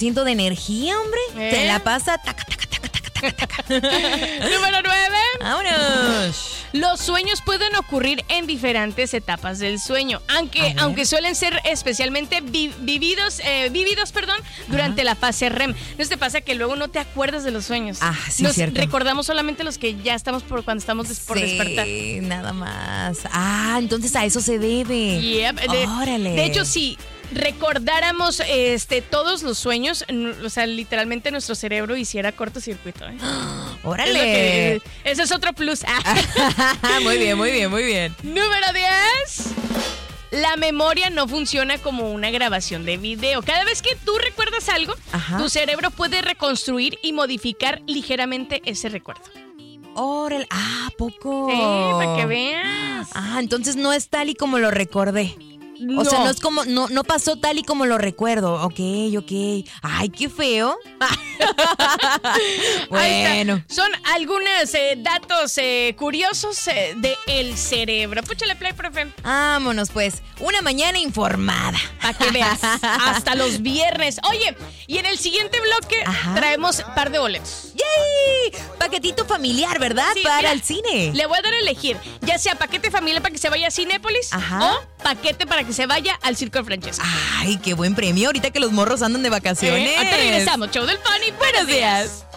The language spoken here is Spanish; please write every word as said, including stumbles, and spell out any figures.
ciento de energía, hombre. ¿Eh? Se la pasa taca, taca, taca, taca, taca, taca. Número nueve. ¡Vámonos! Los sueños pueden ocurrir en diferentes etapas del sueño, aunque, aunque suelen ser especialmente vi- vividos, eh, vividos perdón, durante Ajá. la fase R E M. ¿No te pasa que luego no te acuerdas de los sueños? Ah, sí, Nos cierto. recordamos solamente los que ya estamos por cuando estamos des- por sí, despertar. Nada más. Ah, entonces a eso se debe. Yep. De, Órale. De hecho, sí. Recordáramos este todos los sueños, o sea, literalmente nuestro cerebro hiciera cortocircuito. ¿eh? ¡Órale! Es que, ese es otro plus. Muy bien, muy bien, muy bien. Número diez. La memoria no funciona como una grabación de video. Cada vez que tú recuerdas algo, Ajá. tu cerebro puede reconstruir y modificar ligeramente ese recuerdo. ¡Órale! ¡Ah, poco! Sí, para que veas. Ah, entonces no es tal y como lo recordé. No. O sea, no es como, no, no pasó tal y como lo recuerdo. Ok, ok. Ay, qué feo. Bueno. Son algunos eh, datos eh, curiosos eh, del cerebro. Púchale play, profe. Vámonos, pues. Una mañana informada. Para que veas. Hasta los viernes. Oye, y en el siguiente bloque Ajá. traemos par de boletos. ¡Yay! Paquetito familiar, ¿verdad? Sí, para mira, el cine. Le voy a dar a elegir. Ya sea paquete familiar para que se vaya a Cinépolis Ajá. o paquete para que se vaya al Circo de Francesco. Ay, qué buen premio ahorita que los morros andan de vacaciones. Eh, ahorita regresamos. Show del Funny. Buenos días.